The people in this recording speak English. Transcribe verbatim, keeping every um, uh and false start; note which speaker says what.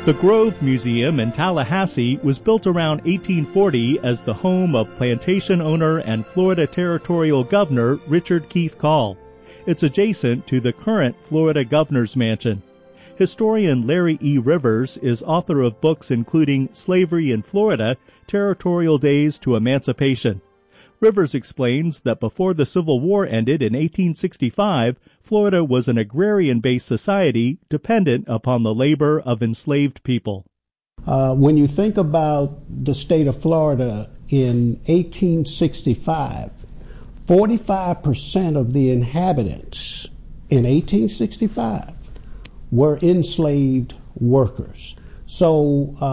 Speaker 1: The Grove Museum in Tallahassee was built around eighteen forty as the home of plantation owner and Florida Territorial Governor Richard Keith Call. It's adjacent to the current Florida Governor's Mansion. Historian Larry E. Rivers is author of books including Slavery in Florida, Territorial Days to Emancipation. Rivers explains that before the Civil War ended in eighteen sixty-five, Florida was an agrarian-based society dependent upon the labor of enslaved people.
Speaker 2: Uh, when you think about the state of Florida in eighteen sixty-five, forty-five percent of the inhabitants in eighteen sixty-five were enslaved workers. So uh,